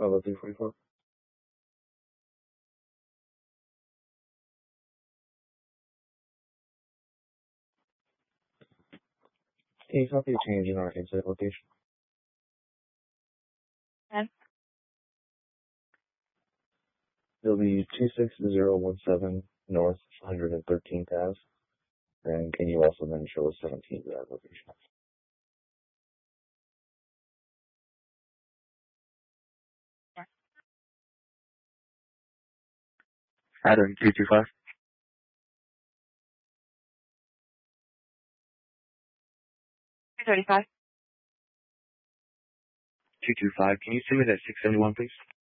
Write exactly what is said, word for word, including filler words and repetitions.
Bravo three forty-four. Can you copy a change in our exit location? ten. It'll be two six zero one seven North one hundred thirteenth Ave. And can you also then show us seventeenth Ave location? Adam two two five. two thirty-five. two two five. Can you send me that six seventy-one, please?